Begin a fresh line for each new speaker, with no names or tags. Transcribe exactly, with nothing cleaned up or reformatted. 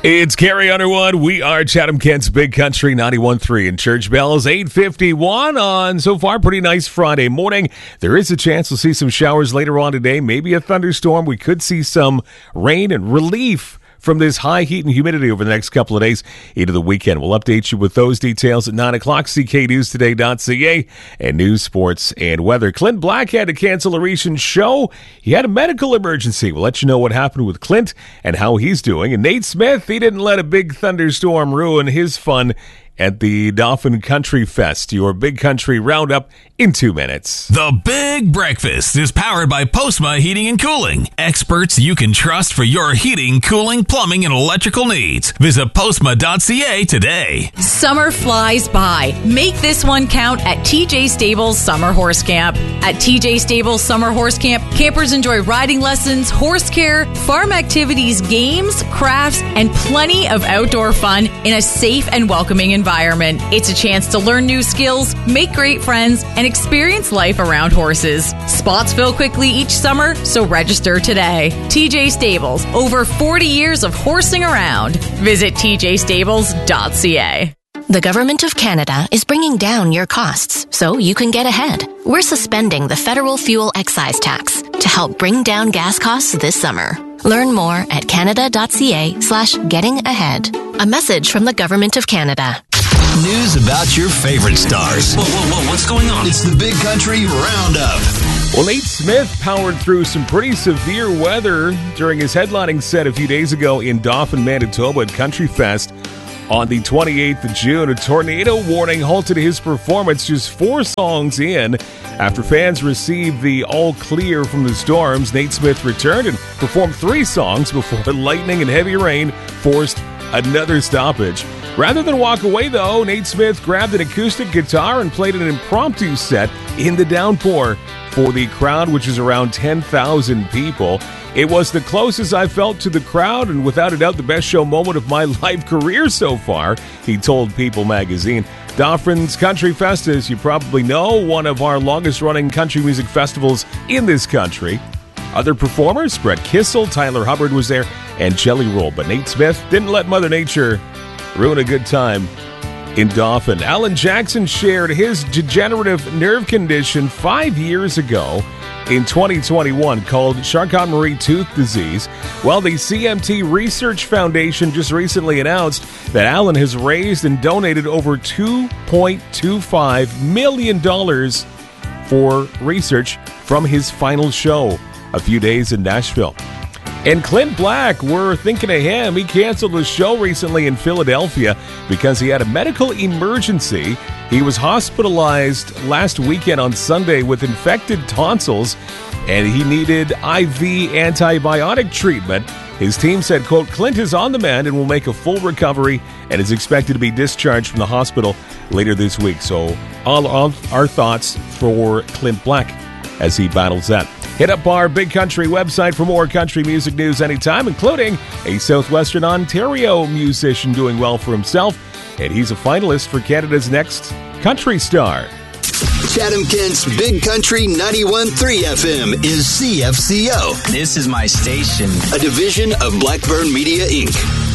It's Carrie Underwood. We are Chatham-Kent's Big Country ninety-one point three and Church Bells eight fifty-one on so far pretty nice Friday morning. There is a chance we'll see some showers later on today, maybe a thunderstorm. We could see some rain and relief from this high heat and humidity over the next couple of days into the weekend. We'll update you with those details at nine o'clock, c k news today dot c a, and news, sports, and weather. Clint Black had to cancel a recent show. He had a medical emergency. We'll let you know what happened with Clint and how he's doing. And Nate Smith, he didn't let a big thunderstorm ruin his fun at the Dauphin Country Fest. Your Big Country Roundup in two minutes.
The Big Breakfast is powered by Postma Heating and Cooling. Experts you can trust for your heating, cooling, plumbing, and electrical needs. Visit postma dot c a today.
Summer flies by. Make this one count at T J Stables Summer Horse Camp. At T J Stables Summer Horse Camp, campers enjoy riding lessons, horse care, farm activities, games, crafts, and plenty of outdoor fun in a safe and welcoming environment. It's a chance to learn new skills, make great friends, and experience life around horses. Spots fill quickly each summer, so register today. T J Stables, over forty years of horsing around. Visit t j stables dot c a.
The Government of Canada is bringing down your costs so you can get ahead. We're suspending the federal fuel excise tax to help bring down gas costs this summer. Learn more at canada dot c a slash getting ahead. A message from the Government of Canada.
News about your favorite stars.
Whoa, whoa, whoa, what's going on?
It's the Big Country Roundup.
Well, Nate Smith powered through some pretty severe weather during his headlining set a few days ago in Dauphin, Manitoba at Country Fest. On the twenty-eighth of June, a tornado warning halted his performance just four songs in. After fans received the all clear from the storms, Nate Smith returned and performed three songs before lightning and heavy rain forced another stoppage. Rather than walk away, though, Nate Smith grabbed an acoustic guitar and played an impromptu set in the downpour for the crowd, which is around ten thousand people. It was the closest I felt to the crowd and without a doubt the best show moment of my life career so far, he told People magazine. Dauphin's Country Fest, as you probably know, one of our longest-running country music festivals in this country. Other performers, Brett Kissel, Tyler Hubbard was there, and Jelly Roll. But Nate Smith didn't let Mother Nature ruin a good time in Dauphin. Alan Jackson shared his degenerative nerve condition five years ago in twenty twenty-one called Charcot-Marie tooth disease. Well, the C M T Research Foundation just recently announced that Alan has raised and donated over two point two five million dollars for research from his final show a few days in Nashville. And Clint Black, we're thinking of him. He canceled his show recently in Philadelphia because he had a medical emergency. He was hospitalized last weekend on Sunday with infected tonsils, and he needed I V antibiotic treatment. His team said, quote, Clint is on the mend and will make a full recovery and is expected to be discharged from the hospital later this week. So all of our thoughts for Clint Black as he battles that. Hit up our Big Country website for more country music news anytime, including a Southwestern Ontario musician doing well for himself, and he's a finalist for Canada's Next Country Star.
Chatham-Kent's Big Country ninety-one point three F M is C F C O.
This is my station.
A division of Blackburn Media, Incorporated.